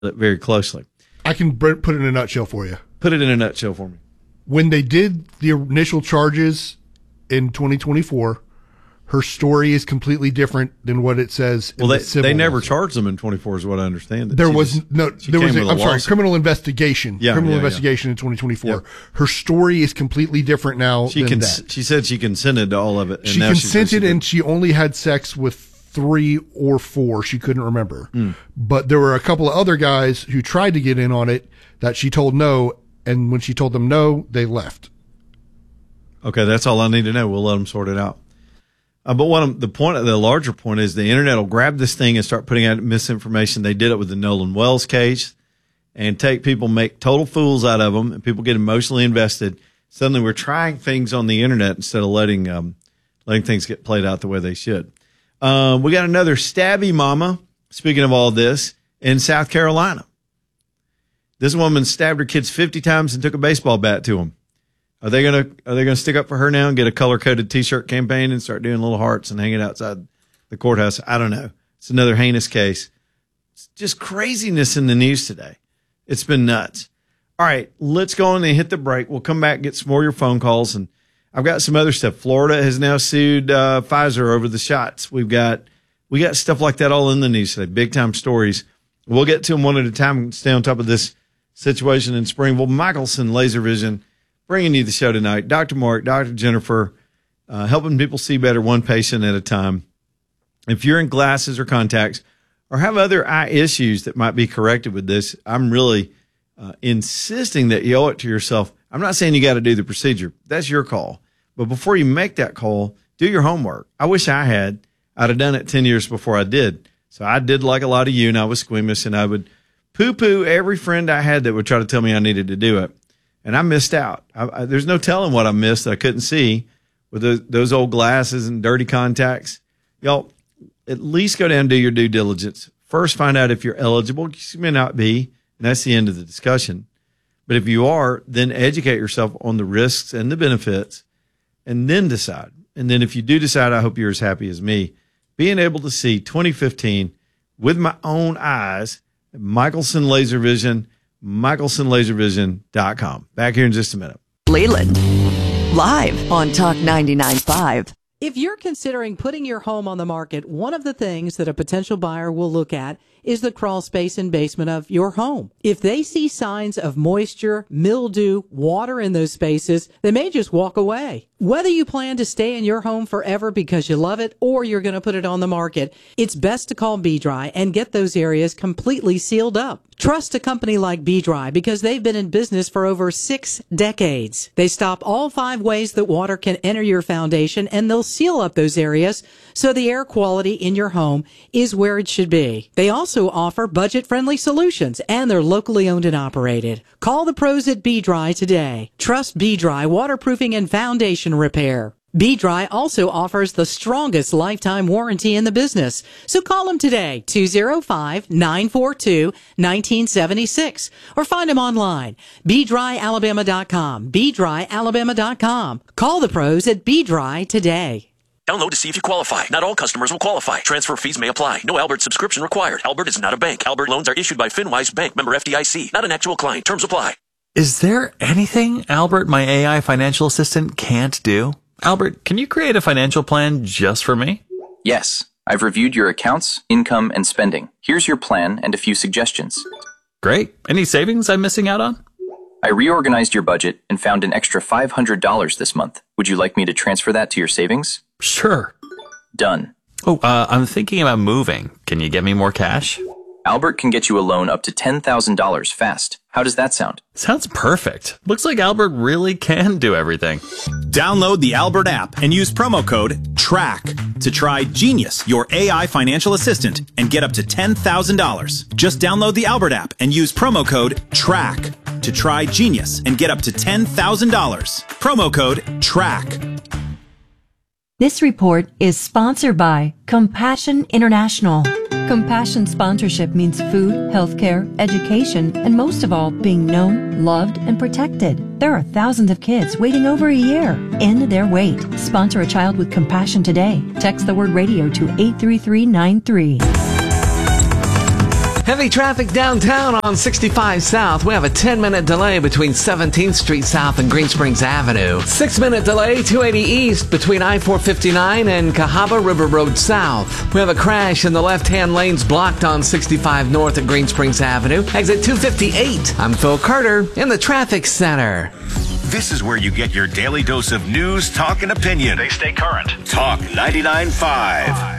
it very closely. I can put it in a nutshell for you. Put it in a nutshell for me. When they did the initial charges in 2024, her story is completely different than what it says in the civil they never lawsuit. charged them in 24 is what I understand. There was criminal investigation. Yeah, criminal yeah, investigation in 2024. Yep. Her story is completely different now than that. She said she consented to all of it. And She consented and she only had sex with 3 or 4. She couldn't remember. But there were a couple of other guys who tried to get in on it that she told no. And when she told them no, they left. Okay, that's all I need to know. We'll let them sort it out. But the larger point is the internet will grab this thing and start putting out misinformation. They did it with the Nolan Wells case and make total fools out of them, and people get emotionally invested. Suddenly we're trying things on the internet instead of letting things get played out the way they should. We got another stabby mama, speaking of all this, in South Carolina. This woman stabbed her kids 50 times and took a baseball bat to them. Are they gonna stick up for her now and get a color-coded T-shirt campaign and start doing little hearts and hanging outside the courthouse? I don't know. It's another heinous case. It's just craziness in the news today. It's been nuts. All right, let's go on and hit the break. We'll come back, get some more of your phone calls, and I've got some other stuff. Florida has now sued Pfizer over the shots. We got stuff like that all in the news today. Big time stories. We'll get to them one at a time and stay on top of this situation in Springville. Michelson Laser Vision bringing you the show tonight. Dr. Mark, Dr. Jennifer, helping people see better one patient at a time. If you're in glasses or contacts or have other eye issues that might be corrected with this, I'm really insisting that you owe it to yourself. I'm not saying you got to do the procedure. That's your call. But before you make that call, do your homework. I wish I had. I'd have done it 10 years before I did. So I did like a lot of you, and I was squeamish, and I would poo-poo every friend I had that would try to tell me I needed to do it. And I missed out. There's no telling what I missed that I couldn't see with those old glasses and dirty contacts. Y'all, at least go down and do your due diligence. First, find out if you're eligible. You may not be, and that's the end of the discussion. But if you are, then educate yourself on the risks and the benefits, and then decide. And then if you do decide, I hope you're as happy as me. Being able to see 2015 with my own eyes, Michelson Laser Vision, MichelsonLaserVision.com. Back here in just a minute. Leland, live on Talk 99.5. If you're considering putting your home on the market, one of the things that a potential buyer will look at is the crawl space and basement of your home. If they see signs of moisture, mildew, water in those spaces, they may just walk away. Whether you plan to stay in your home forever because you love it or you're going to put it on the market, it's best to call B-Dry and get those areas completely sealed up. Trust a company like B-Dry because they've been in business for over 6 decades. They stop all 5 ways that water can enter your foundation, and they'll seal up those areas so the air quality in your home is where it should be. They also offer budget-friendly solutions, and they're locally owned and operated. Call the pros at B-Dry today. Trust B-Dry waterproofing and foundation repair. B-Dry also offers the strongest lifetime warranty in the business. So call them today, 205-942-1976, or find them online, BDryAlabama.com, BDryAlabama.com. Call the pros at B-Dry today. Download to see if you qualify. Not all customers will qualify. Transfer fees may apply. No Albert subscription required. Albert is not a bank. Albert loans are issued by FinWise Bank, member FDIC. Not an actual client. Terms apply. Is there anything Albert, my AI financial assistant, can't do? Albert, can you create a financial plan just for me? Yes. I've reviewed your accounts, income, and spending. Here's your plan and a few suggestions. Great. Any savings I'm missing out on? I reorganized your budget and found an extra $500 this month. Would you like me to transfer that to your savings? Sure. Done. Oh, I'm thinking about moving. Can you get me more cash? Albert can get you a loan up to $10,000 fast. How does that sound? Sounds perfect. Looks like Albert really can do everything. Download the Albert app and use promo code TRACK to try Genius, your AI financial assistant, and get up to $10,000. Just download the Albert app and use promo code TRACK to try Genius and get up to $10,000. Promo code TRACK. This report is sponsored by Compassion International. Compassion sponsorship means food, healthcare, education, and most of all, being known, loved, and protected. There are thousands of kids waiting over a year. End their wait. Sponsor a child with compassion today. Text the word radio to 83393. Heavy traffic downtown on 65 South. We have a 10-minute delay between 17th Street South and Green Springs Avenue. 6-minute delay 280 East between I-459 and Cahaba River Road South. We have a crash in the left-hand lanes blocked on 65 North at Green Springs Avenue. Exit 258. I'm Phil Carter in the Traffic Center. This is where you get your daily dose of news, talk, and opinion. They stay current. Talk 99.5.